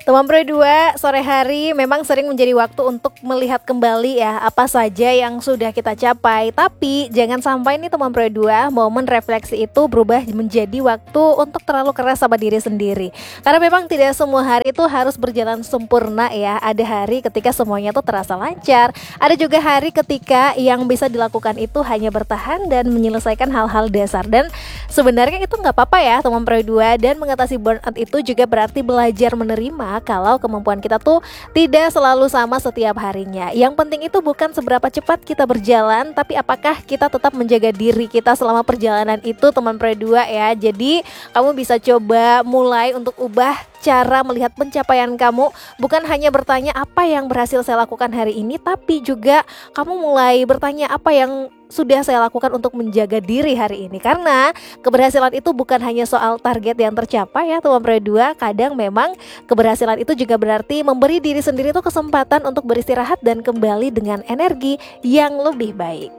Teman Pro 2, sore hari memang sering menjadi waktu untuk melihat kembali ya apa saja yang sudah kita capai. Tapi jangan sampai nih teman Pro 2, momen refleksi itu berubah menjadi waktu untuk terlalu keras sama diri sendiri. Karena memang tidak semua hari itu harus berjalan sempurna ya. Ada hari ketika semuanya tuh terasa lancar. Ada juga hari ketika yang bisa dilakukan itu hanya bertahan dan menyelesaikan hal-hal dasar. Dan sebenarnya itu nggak apa-apa ya teman Pro 2. Dan mengatasi burnout itu juga berarti belajar menerima kalau kemampuan kita tuh tidak selalu sama setiap harinya. Yang penting itu bukan seberapa cepat kita berjalan, tapi apakah kita tetap menjaga diri kita selama perjalanan itu teman Pro 2 ya. Jadi kamu bisa coba mulai untuk ubah cara melihat pencapaian kamu. Bukan hanya bertanya apa yang berhasil saya lakukan hari ini, tapi juga kamu mulai bertanya apa yang sudah saya lakukan untuk menjaga diri hari ini. Karena keberhasilan itu bukan hanya soal target yang tercapai ya teman Pro 2. Kadang memang keberhasilan itu juga berarti memberi diri sendiri tuh kesempatan untuk beristirahat dan kembali dengan energi yang lebih baik.